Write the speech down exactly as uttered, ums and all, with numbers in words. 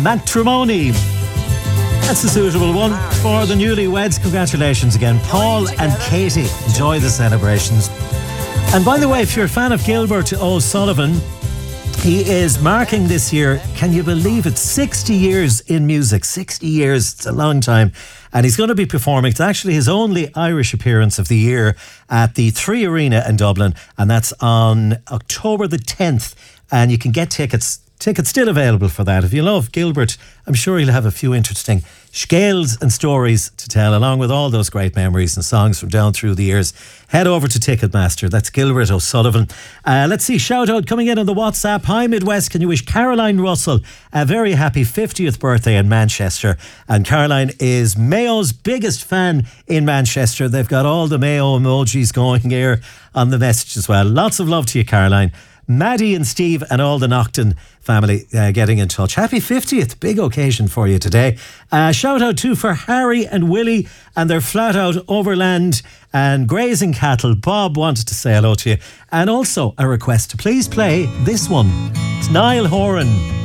Matrimony. That's a suitable one for the newlyweds. Congratulations again, Paul and Katie. Enjoy the celebrations. And by the way, if you're a fan of Gilbert O'Sullivan, he is marking this year, can you believe it, sixty years in music. sixty years, it's a long time. And he's going to be performing. It's actually his only Irish appearance of the year at the Three Arena in Dublin. And that's on October the tenth. And you can get tickets. Tickets still available for that. If you love Gilbert, I'm sure he'll have a few interesting scales and stories to tell, along with all those great memories and songs from down through the years. Head over to Ticketmaster. That's Gilbert O'Sullivan. Uh, let's see, shout out coming in on the WhatsApp. Hi Midwest, can you wish Caroline Russell a very happy fiftieth birthday in Manchester? And Caroline is Mayo's biggest fan in Manchester. They've got all the Mayo emojis going here on the message as well. Lots of love to you, Caroline. Maddie and Steve and all the Nocton family uh, getting in touch. Happy fiftieth, big occasion for you today. Uh, shout out too for Harry and Willie and their flat out overland and grazing cattle. Bob wanted to say hello to you. And also a request to please play this one. It's Niall Horan.